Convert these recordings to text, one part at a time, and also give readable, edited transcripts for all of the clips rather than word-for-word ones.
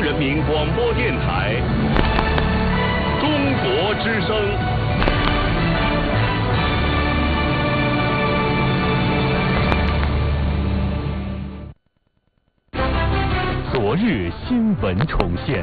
人民广播电台中国之声。昨日新闻重现。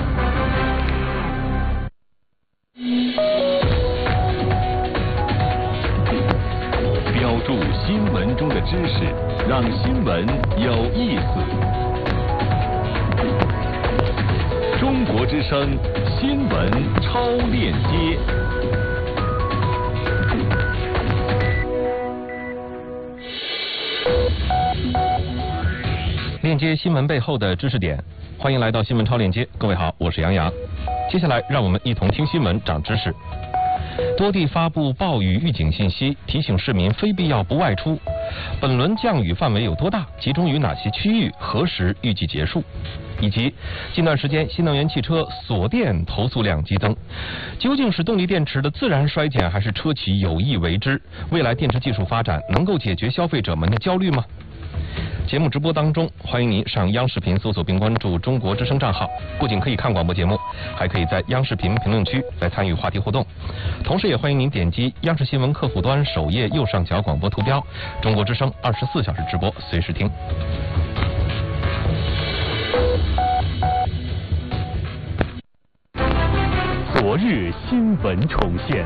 标注新闻中的知识，让新闻有意思。中国之声新闻超链接。 链接新闻背后的知识点，欢迎来到新闻超链接。各位好，我是杨洋。接下来让我们一同听新闻长知识。多地发布暴雨预警信息，提醒市民非必要不外出。本轮降雨范围有多大？集中于哪些区域？何时预计结束？以及近段时间新能源汽车锁电投诉量激增，究竟是动力电池的自然衰减，还是车企有意为之？未来电池技术发展能够解决消费者们的焦虑吗？节目直播当中，欢迎您上央视频搜索并关注中国之声账号，不仅可以看广播节目，还可以在央视频评论区来参与话题互动。同时也欢迎您点击央视新闻客户端首页右上角广播图标，中国之声24小时直播，随时听。 昨日新闻重现。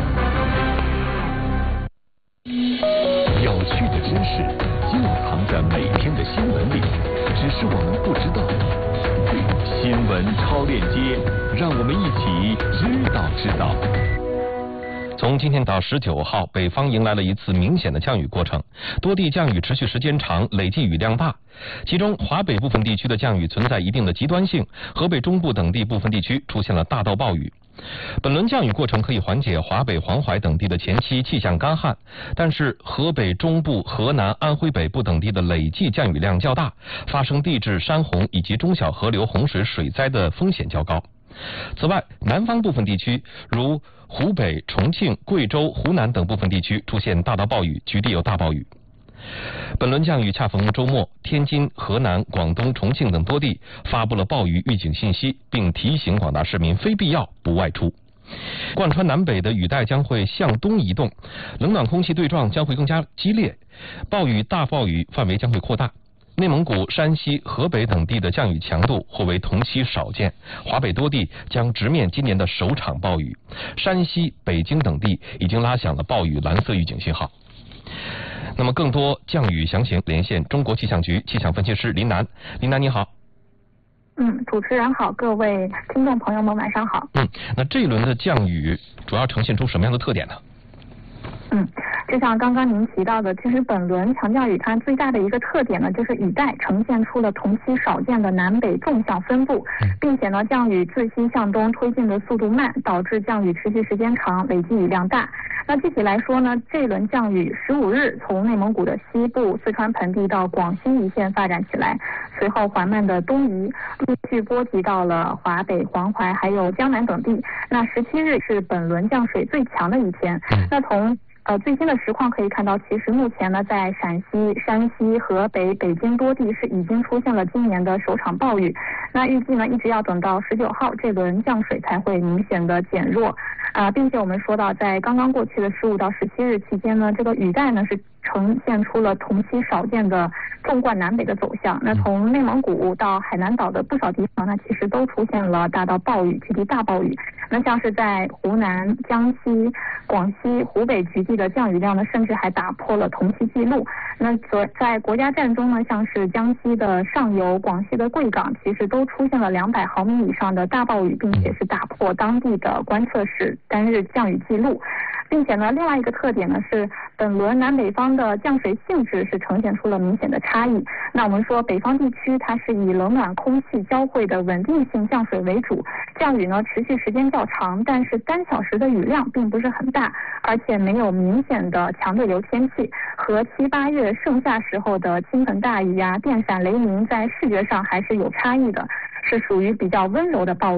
有趣的知识就藏在每天的新闻里，只是我们不知道。新闻超链接，让我们一起知道。 从今天到19号，北方迎来了一次明显的降雨过程，多地降雨持续时间长，累计雨量大。其中华北部分地区的降雨存在一定的极端性，河北中部等地部分地区出现了大到暴雨。本轮降雨过程可以缓解华北、黄淮等地的前期气象干旱，但是河北中部、河南、安徽北部等地的累计降雨量较大，发生地质、山洪以及中小河流洪水水灾的风险较高。此外，南方部分地区如湖北、重庆、贵州、湖南等部分地区出现大到暴雨，局地有大暴雨。本轮降雨恰逢周末，天津、河南、广东、重庆等多地发布了暴雨预警信息，并提醒广大市民非必要不外出。贯穿南北的雨带将会向东移动，冷暖空气对撞将会更加激烈，大暴雨范围将会扩大。内蒙古、山西、河北等地的降雨强度或为同期少见，华北多地将直面今年的首场暴雨，山西、北京等地已经拉响了暴雨蓝色预警信号。那么更多降雨详情，连线中国气象局气象分析师林楠。林楠你好。 主持人好，各位听众朋友们晚上好。 那这一轮的降雨主要呈现出什么样的特点呢？ 就像刚刚您提到的，其实本轮强降雨它最大的一个特点呢，就是雨带呈现出了同期少见的南北纵向分布，并且呢，降雨自西向东推进的速度慢，导致降雨持续时间长，累计雨量大。那具体来说呢，这一轮降雨15日从内蒙古的西部、四川盆地到广西一线发展起来，随后缓慢的东移，陆续波及到了华北、黄淮还有江南等地。那17日是本轮降水最强的一天。那从最新的实况可以看到，其实目前呢，在陕西、山西、河北、北京多地是已经出现了今年的首场暴雨。那预计呢，一直要等到19号这轮降水才会明显的减弱。并且我们说到，在刚刚过去的15到17日期间呢，这个雨带呢是呈现出了同期少见的纵贯南北的走向。那从内蒙古到海南岛的不少地方呢，其实都出现了大到暴雨，局地大暴雨。那像是在湖南、江西、广西、湖北局地的降雨量呢，甚至还打破了同期记录。那在国家站中呢，像是江西的上游、广西的贵港，其实都出现了200毫米以上的大暴雨，并且是打破当地的观测室单日降雨记录。并且呢，另外一个特点呢是本轮南北方的降水性质是呈现出了明显的差异。那我们说北方地区它是以冷暖空气交汇的稳定性降水为主，降雨呢持续时间较长，但是单小时的雨量并不是很大，而且没有明显的强对流天气，和7、8月盛夏时候的倾盆大雨电闪雷鸣在视觉上还是有差异的，是属于比较温柔的暴雨。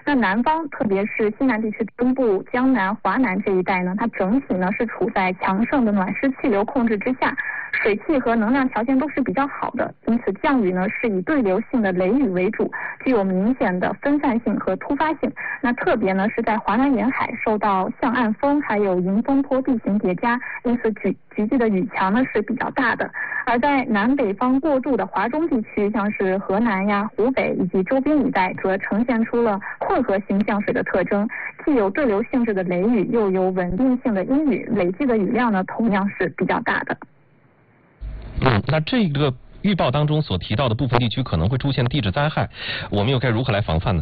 那南方，特别是西南地区东部、江南、华南这一带呢，它整体呢是处在强盛的暖湿气流控制之下，水汽和能量条件都是比较好的，因此降雨呢是以对流性的雷雨为主，具有明显的分散性和突发性。那特别呢是在华南沿海受到向岸风还有迎风坡地形叠加，因此局部的雨强呢是比较大的。而在南北方过渡的华中地区，像是河南呀、湖北以及周边一带，则呈现出了混合型降水的特征，既有对流性质的雷雨，又有稳定性的阴雨，累计的雨量呢同样是比较大的。 那这个预报当中所提到的部分地区可能会出现地质灾害，我们又该如何来防范呢？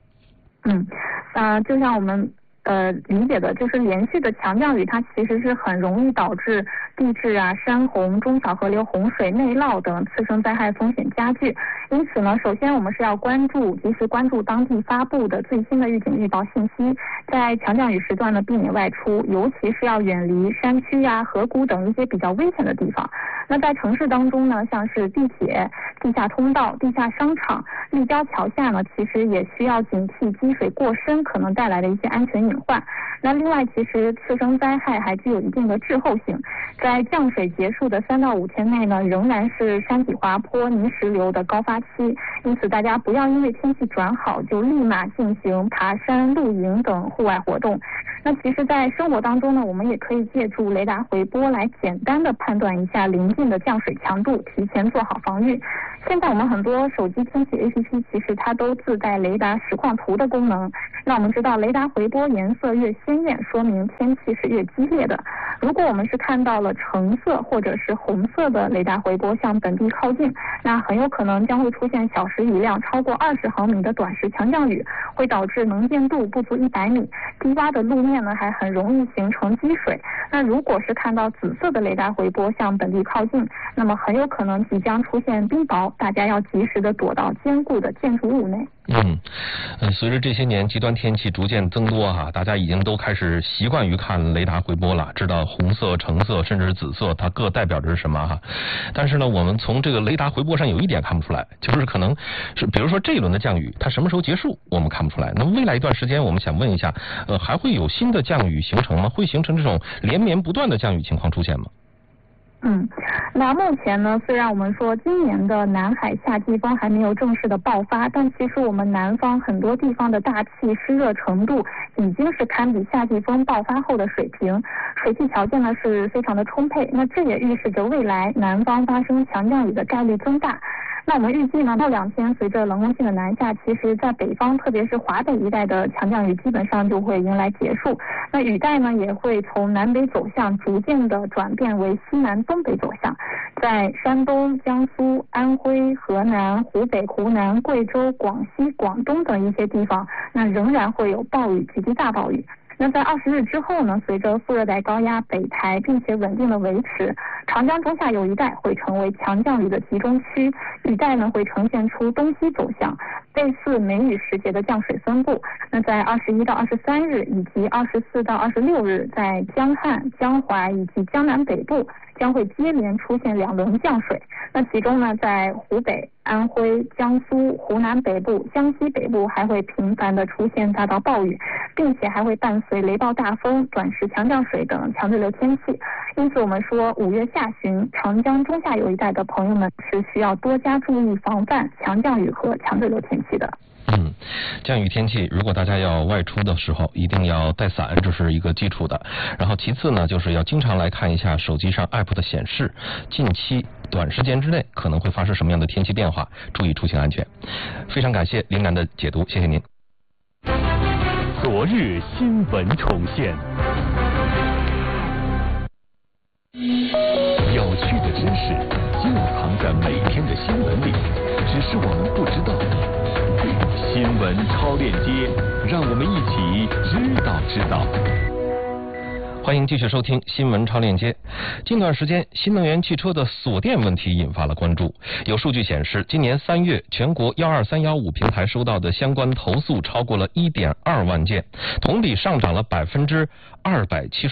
就像我们理解的，就是连续的强降雨，它其实是很容易导致地质啊、山洪、中小河流洪水、内涝等次生灾害风险加剧。因此呢，首先我们是要及时关注当地发布的最新的预警预报信息，在强降雨时段呢避免外出，尤其是要远离山区呀、河谷等一些比较危险的地方。那在城市当中呢，像是地铁、地下通道、地下商场、立交桥下呢，其实也需要警惕积水过深可能带来的一些安全隐患。那另外，其实次生灾害还具有一定的滞后性，在降水结束的3到5天内呢，仍然是山体滑坡、泥石流的高发期，因此大家不要因为天气转好就立马进行爬山、露营等户外活动。那其实在生活当中呢，我们也可以借助雷达回波来简单的判断一下临近的降水强度，提前做好防御。现在我们很多手机天气 APP 其实它都自带雷达实况图的功能。那我们知道雷达回波颜色越鲜艳，说明天气是越激烈的。如果我们是看到了橙色或者是红色的雷达回波向本地靠近，那很有可能将会出现小时雨量超过20毫米的短时强降雨，会导致能见度不足100米，低洼的路面呢还很容易形成积水。那如果是看到紫色的雷达回波向本地靠近，那么很有可能即将出现冰雹，大家要及时的躲到坚固的建筑物内。 随着这些年极端天气逐渐增多大家已经都开始习惯于看雷达回波了，知道红色、橙色甚至是紫色它各代表着是什么但是呢，我们从这个雷达回波上有一点看不出来，就是可能是比如说这一轮的降雨它什么时候结束我们看不出来。那么未来一段时间我们想问一下，还会有新的降雨形成吗？会形成这种连绵不断的降雨情况出现吗？ 那目前呢，虽然我们说今年的南海夏季风还没有正式的爆发，但其实我们南方很多地方的大气湿热程度已经是堪比夏季风爆发后的水平，水汽条件呢是非常的充沛。那这也预示着未来南方发生强降雨的概率增大。那我们预计呢，后2天随着冷空气的南下，其实在北方特别是华北一带的强降雨基本上就会迎来结束。那雨带呢也会从南北走向逐渐的转变为西南东北走向，在山东、江苏、安徽、河南、湖北、湖南、贵州、广西、广东等一些地方，那仍然会有暴雨及大暴雨。那在20日之后呢，随着副热带高压北抬并且稳定的维持，长江中下游一带会成为强降雨的集中区，雨带呢会呈现出东西走向，类似梅雨时节的降水分布。那在21到23日以及24到26日，在江汉、江淮以及江南北部将会接连出现2轮降水。那其中呢，在湖北、安徽、江苏、湖南北部、江西北部还会频繁的出现大到暴雨，并且还会伴随雷暴大风、短时强降水等强对流天气。因此我们说5月下旬长江中下游一带的朋友们是需要多加注意防范强降雨和强对流天气的。 降雨天气如果大家要外出的时候一定要带伞，这是一个基础的。然后其次呢，就是要经常来看一下手机上 APP 的显示，近期短时间之内可能会发生什么样的天气变化，注意出行安全。非常感谢林楠的解读，谢谢您。 昨日新闻重现，有趣的知识就藏在每天的新闻里，只是我们不知道。新闻超链接，让我们一起知道。 欢迎继续收听新闻超链接。近段时间，新能源汽车的锁电问题引发了关注。有数据显示，今年3月，全国12315平台收到的相关投诉超过了1.2万件，同比上涨了273%。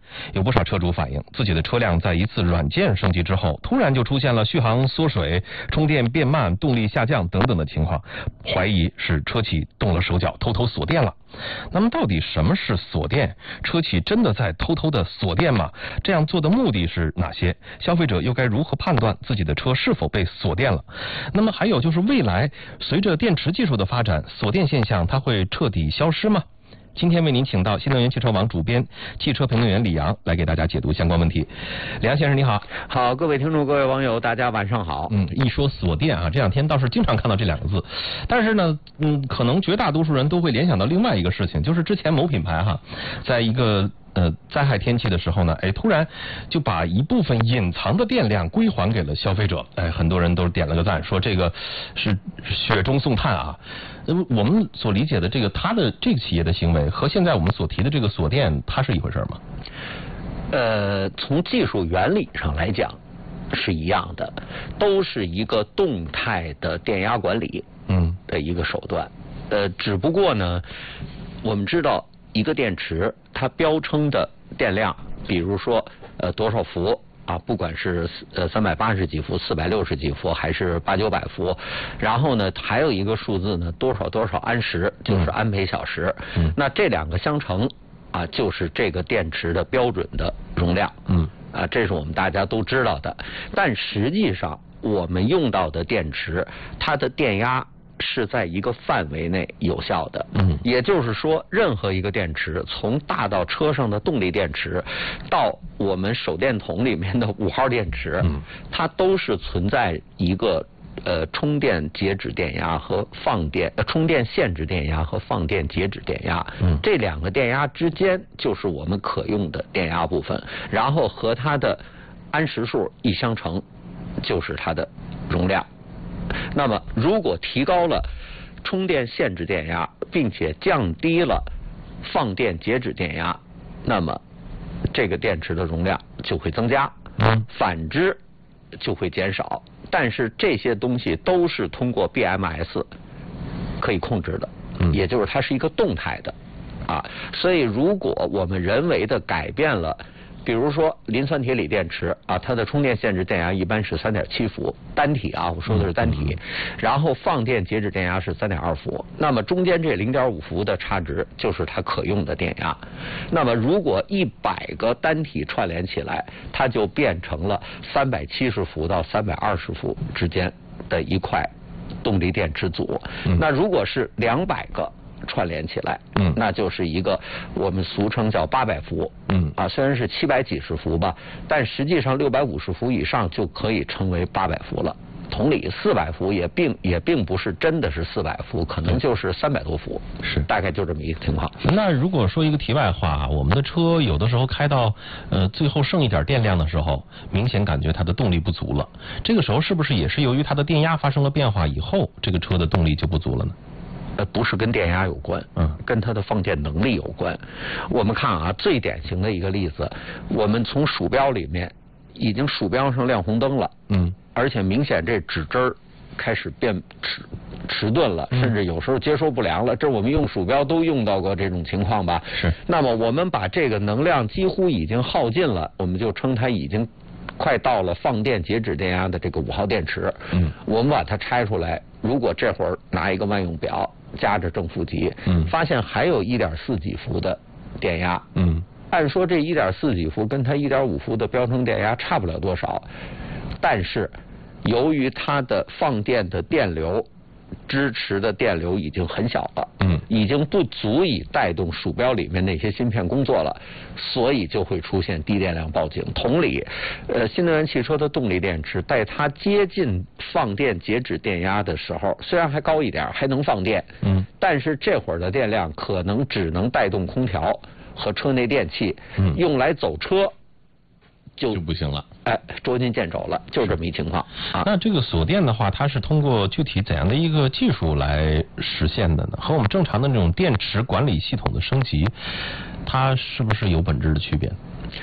有不少车主反映，自己的车辆在一次软件升级之后，突然就出现了续航缩水、充电变慢、动力下降等等的情况，怀疑是车企动了手脚，偷偷锁电了。那么到底什么是锁电？车企真的在偷偷的锁电吗？这样做的目的是哪些？消费者又该如何判断自己的车是否被锁电了？那么还有就是未来随着电池技术的发展，锁电现象它会彻底消失吗？今天为您请到新能源汽车网主编、汽车评论员李阳来给大家解读相关问题。李阳先生你好。 好，各位听众、各位网友，大家晚上好。 一说锁电啊，这两天倒是经常看到这两个字，但是呢，可能绝大多数人都会联想到另外一个事情，就是之前某品牌在一个灾害天气的时候呢，突然就把一部分隐藏的电量归还给了消费者，很多人都点了个赞，说这个是雪中送炭啊。我们所理解的这个它的这个企业的行为和现在我们所提的这个锁电，它是一回事吗？ 从技术原理上来讲是一样的，都是一个动态的电压管理的一个手段。只不过呢，我们知道一个电池它标称的电量，比如说多少伏啊，不管是380几伏、460几伏，还是800、900伏，然后呢还有一个数字呢，多少安时，就是安培小时。那这两个相乘啊，就是这个电池的标准的容量。这是我们大家都知道的。但实际上我们用到的电池，它的电压是在一个范围内有效的。也就是说，任何一个电池，从大到车上的动力电池，到我们手电筒里面的5号电池，它都是存在一个充电截止电压和放电充电限制电压和放电截止电压。这两个电压之间就是我们可用的电压部分，然后和它的安时数一相乘，就是它的容量。那么如果提高了充电限制电压，并且降低了放电截止电压，那么这个电池的容量就会增加，反之就会减少。但是这些东西都是通过 BMS 可以控制的，也就是它是一个动态的啊。所以如果我们人为的改变了，比如说磷酸铁锂电池啊，它的充电限制电压一般是3.7伏单体啊，我说的是单体，然后放电截止电压是3.2伏，那么中间这0.5伏的差值就是它可用的电压。那么如果100个单体串联起来，它就变成了370伏到320伏之间的一块动力电池组。那如果是200个串联起来，那就是一个我们俗称叫800伏，虽然是700几十伏吧，但实际上650伏以上就可以称为800伏了。同理，400伏也并不是真的是400伏，可能就是300多伏， 是大概就这么一个情况。 那如果说一个题外话，我们的车有的时候开到最后剩一点电量的时候，明显感觉它的动力不足了，这个时候是不是也是由于它的电压发生了变化以后，这个车的动力就不足了呢？ 不是跟电压有关，跟它的放电能力有关。我们看啊，最典型的一个例子，我们从鼠标里面已经鼠标上亮红灯了，而且明显这指针开始变迟钝了，甚至有时候接收不良了。这我们用鼠标都用到过这种情况吧？ 是。 那么我们把这个能量几乎已经耗尽了，我们就称它已经快到了放电截止电压的这个5号电池。我们把它拆出来，如果这会儿拿一个万用表夹着正负极，发现还有1.4几伏的电压。按说这1.4几伏跟它1.5伏的标称电压差不了多少，但是由于它的放电的电流支持的电流已经很小了，已经不足以带动鼠标里面那些芯片工作了，所以就会出现低电量报警。同理，新能源汽车的动力电池在它接近放电截止电压的时候，虽然还高一点，还能放电，但是这会儿的电量可能只能带动空调和车内电器，用来走车就不行了， 捉襟见肘了，就这么一情况啊。 那这个锁电的话，它是通过具体怎样的一个技术来实现的呢？和我们正常的那种电池管理系统的升级，它是不是有本质的区别？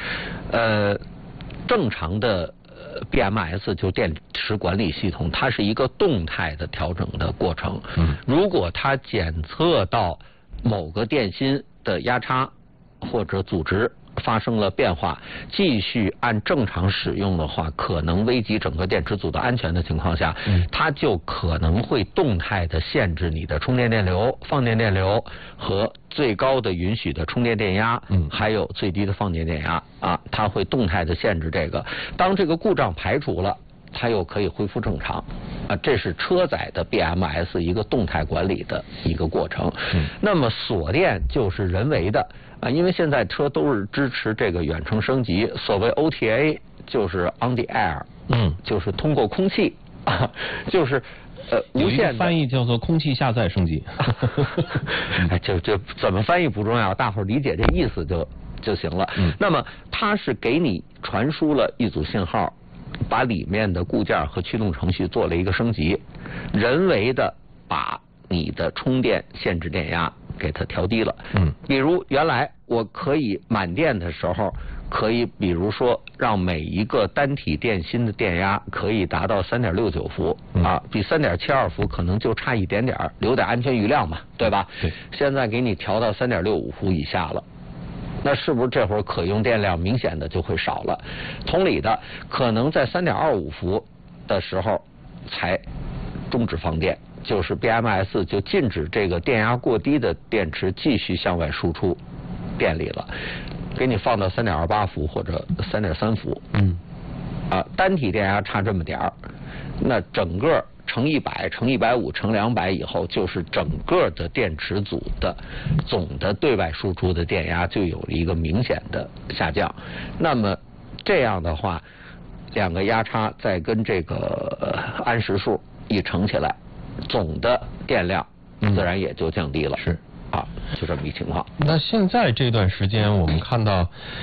正常的BMS 就电池管理系统，它是一个动态的调整的过程。如果它检测到某个电芯的压差或者阻值发生了变化，继续按正常使用的话，可能危及整个电池组的安全的情况下，它就可能会动态的限制你的充电电流、放电电流和最高的允许的充电电压，还有最低的放电电压啊，它会动态的限制这个。当这个故障排除了，它又可以恢复正常啊，这是车载的 BMS 一个动态管理的一个过程。那么锁电就是人为的啊，因为现在车都是支持这个远程升级，所谓 OTA 就是 on the air， 就是通过空气啊，就是无线的。 有一个翻译叫做空气下载升级。 就怎么翻译不重要，大伙儿理解这意思就行了。那么它是给你传输了一组信号，把里面的固件和驱动程序做了一个升级，人为的把你的充电限制电压给它调低了。比如原来我可以满电的时候，可以比如说让每一个单体电芯的电压可以达到 3.69 伏啊，比 3.72 伏可能就差一点点，留点安全余量嘛，对吧？ 对。 现在给你调到 3.65 伏以下了。那是不是这会儿可用电量明显的就会少了？同理的，可能在 3.25 伏的时候才终止放电，就是 BMS 就禁止这个电压过低的电池继续向外输出电力了，给你放到 3.28 伏或者 3.3 伏。单体电压差这么点儿，那整个乘100乘150乘200以后，就是整个的电池组的总的对外输出的电压就有了一个明显的下降。那么这样的话，两个压差再跟这个安时数一乘起来，总的电量自然也就降低了。 是啊， 就这么一情况。 那现在这段时间我们看到